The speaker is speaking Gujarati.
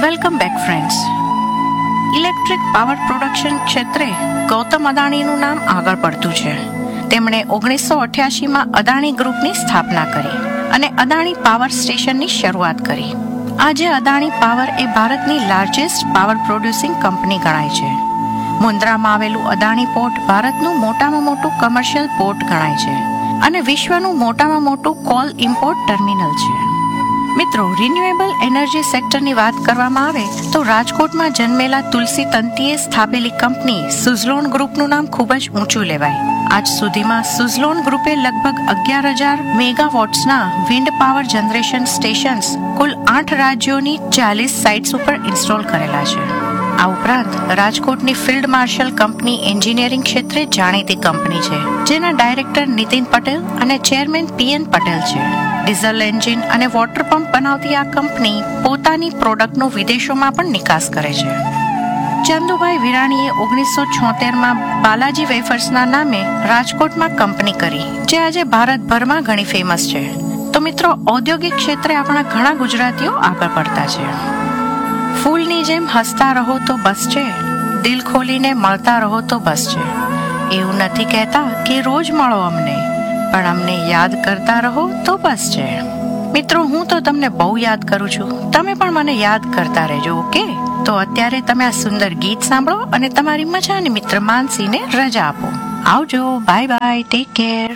Welcome back friends. Electric power production ક્ષેત્રે ગૌતમ અદાણીનું નામ આગળ પડતું છે. તેમણે 1988માં અદાણી ગ્રુપની સ્થાપના કરી અને અદાણી પાવર સ્ટેશનની શરૂઆત કરી. આજે અદાણી પાવર એ ભારતની લાર્જેસ્ટ પાવર પ્રોડ્યુસિંગ કંપની ગણાય છે. મુન્દ્રામાં આવેલું અદાણી પોર્ટ ભારતનું મોટામાં મોટું કમર્શિયલ પોર્ટ ગણાય છે અને વિશ્વનું મોટામાં મોટું કોલ ઇમ્પોર્ટ ટર્મિનલ છે. મિત્રો, રિન્યુએબલ એનર્જી સેક્ટરની વાત કરવામાં આવે તો રાજકોટમાં જન્મેલા તુલસી તંતીએ સ્થાપેલી કંપની સુઝલોન ગ્રુપનું નામ ખૂબ જ ઊંચું લેવાય. આજ સુધીમાં સુઝલોન ગ્રુપે લગભગ 11,000 મેગાવોટ્સના વિન્ડ પાવર જનરેશન સ્ટેશન્સ કુલ 8 રાજ્યોની 40 સાઇટ્સ ઉપર ઇન્સ્ટોલ કરેલા છે. આ ઉપરાંત રાજકોટની ફિલ્ડ માર્શલ કંપની એન્જિનિયરિંગ ક્ષેત્રે જાણીતી કંપની છે, જેના ડાયરેક્ટર નીતિન પટેલ અને ચેરમેન PN પટેલ છે. ડીઝલ એન્જિન અને વોટર પંપ બનાવતી આ કંપની પોતાની પ્રોડક્ટનો વિદેશોમાં પણ નિકાસ કરે છે. ચંદુભાઈ વિરાણીએ 1976માં બાલાજી વેફર્સના નામે રાજકોટમાં કંપની કરી, જે આજે ભારતભરમાં ઘણી ફેમસ છે. તો મિત્રો, ઔદ્યોગિક ક્ષેત્રે આપણા ઘણા ગુજરાતીઓ આગળ પડતા છે. ફૂલની જેમ હસતા રહો તો બસ છે, દિલ ખોલીને મળતા રહો તો બસ છે. એવું નથી કહેતા કે રોજ મળો અમને, પણ અમને યાદ કરતા રહો તો બસ છે. મિત્રો, હું તો તમને બહુ યાદ કરું છું, તમે પણ મને યાદ કરતા રહેજો. ઓકે, તો અત્યારે તમે આ સુંદર ગીત સાંભળો અને તમારી મજાની મિત્ર માનસીને રજા આપો. આવજો, બાય બાય, ટેક કેર.